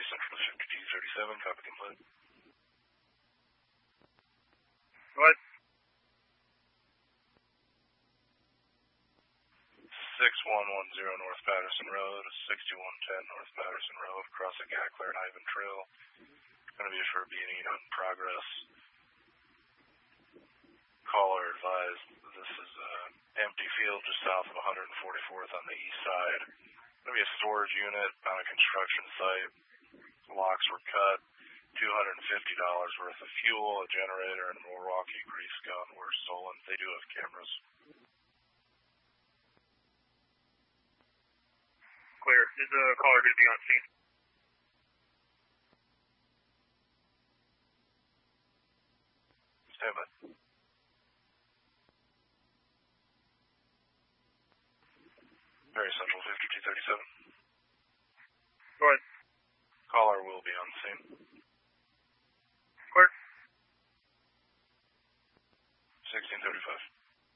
Central to 5237, copy complete. What? 6110 North Patterson Road, 6110 North Patterson Road, across the Gackler and Ivan Trail. Going to be for B&E on progress. Caller advised this is an empty field just south of 144th on the east side. Going to be a storage unit on a construction site. Locks were cut. $250 worth of fuel, a generator, and a Milwaukee grease gun were stolen. They do have cameras. Clear. Is the caller going to be on scene? Stand by. Very Central 5237. Go ahead. Caller will be on scene. Clear. 1635.